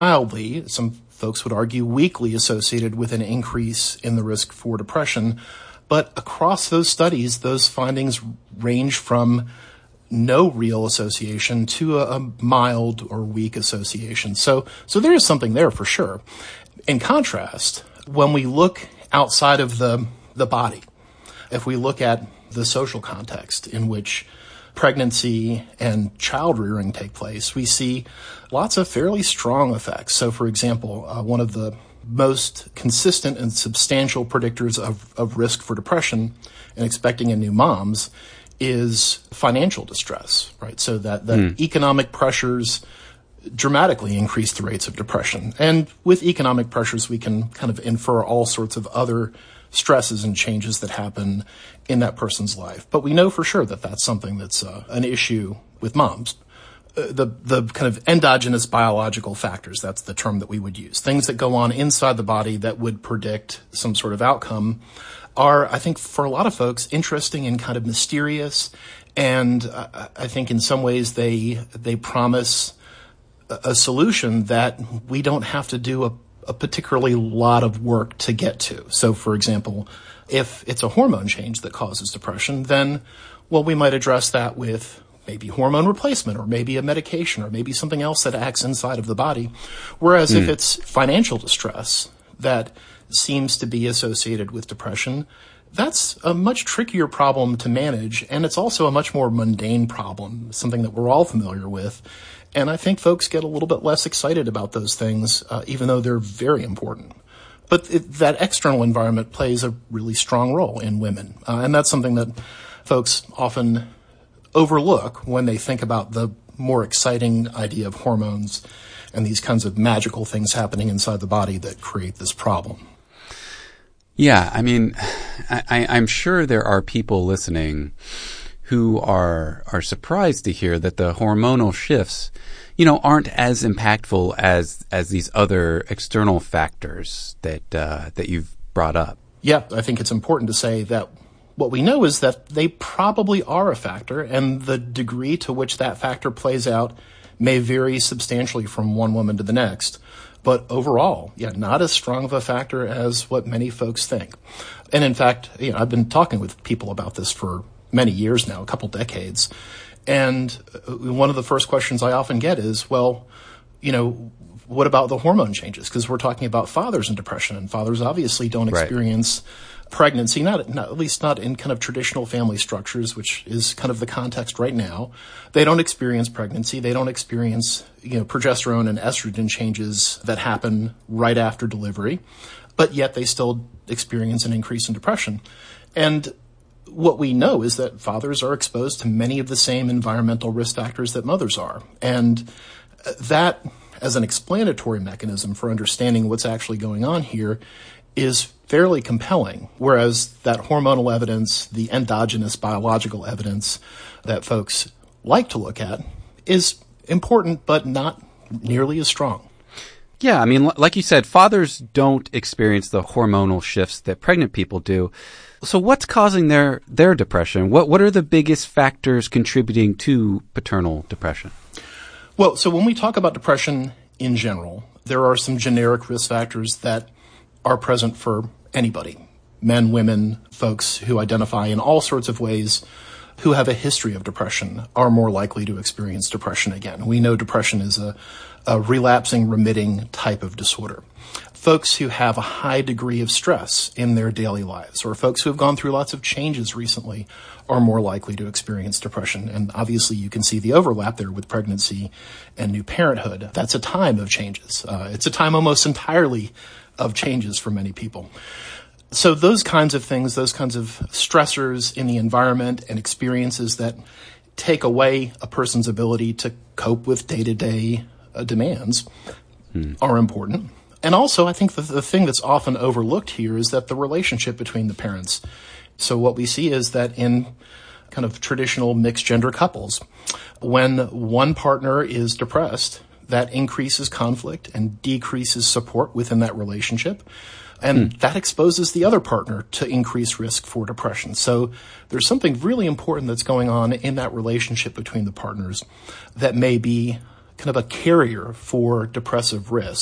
mildly, some folks would argue weakly associated with an increase in the risk for depression. But across those studies, those findings range from no real association to a mild or weak association. So there is something there for sure. In contrast, when we look outside of the body, if we look at the social context in which pregnancy and child rearing take place, we see lots of fairly strong effects. So, for example, one of the most consistent and substantial predictors of risk for depression and expecting in new moms is financial distress, right? So that economic pressures dramatically increase the rates of depression. And with economic pressures, we can kind of infer all sorts of other stresses and changes that happen in that person's life. But we know for sure that that's something that's an issue with moms. The kind of endogenous biological factors, that's the term that we would use. Things that go on inside the body that would predict some sort of outcome are, I think, for a lot of folks, interesting and kind of mysterious. And I think in some ways they promise a solution that we don't have to do a particularly lot of work to get to. So, for example, if it's a hormone change that causes depression, then, well, we might address that with maybe hormone replacement or maybe a medication or maybe something else that acts inside of the body. Whereas if it's financial distress that seems to be associated with depression, that's a much trickier problem to manage, and it's also a much more mundane problem, something that we're all familiar with. And I think folks get a little bit less excited about those things, even though they're very important. But that external environment plays a really strong role in women. And that's something that folks often overlook when they think about the more exciting idea of hormones and these kinds of magical things happening inside the body that create this problem. Yeah, I mean, I'm sure there are people listening who are surprised to hear that the hormonal shifts, aren't as impactful as these other external factors that you've brought up. Yeah, I think it's important to say that what we know is that they probably are a factor, and the degree to which that factor plays out may vary substantially from one woman to the next. But overall, not as strong of a factor as what many folks think. And in fact, I've been talking with people about this for many years now, a couple decades. And one of the first questions I often get is, well, what about the hormone changes? Because we're talking about fathers in depression, and fathers obviously don't experience pregnancy, at least not in kind of traditional family structures, which is kind of the context right now. They don't experience pregnancy. They don't experience, progesterone and estrogen changes that happen right after delivery, but yet they still experience an increase in depression. And what we know is that fathers are exposed to many of the same environmental risk factors that mothers are. And that, as an explanatory mechanism for understanding what's actually going on here, is fairly compelling, whereas that hormonal evidence, the endogenous biological evidence that folks like to look at, is important but not nearly as strong. Yeah, I mean, like you said, fathers don't experience the hormonal shifts that pregnant people do. So what's causing their depression? What are the biggest factors contributing to paternal depression? Well, so when we talk about depression in general, there are some generic risk factors that are present for anybody, men, women, folks who identify in all sorts of ways who have a history of depression are more likely to experience depression again. We know depression is a relapsing, remitting type of disorder. Folks who have a high degree of stress in their daily lives, or folks who have gone through lots of changes recently, are more likely to experience depression. And obviously you can see the overlap there with pregnancy and new parenthood. That's a time of changes. It's a time almost entirely of changes for many people. So those kinds of things, those kinds of stressors in the environment and experiences that take away a person's ability to cope with day-to-day demands are important. And also, I think the thing that's often overlooked here is that the relationship between the parents. So what we see is that in kind of traditional mixed gender couples, when one partner is depressed, that increases conflict and decreases support within that relationship. And that exposes the other partner to increased risk for depression. So there's something really important that's going on in that relationship between the partners that may be kind of a carrier for depressive risk.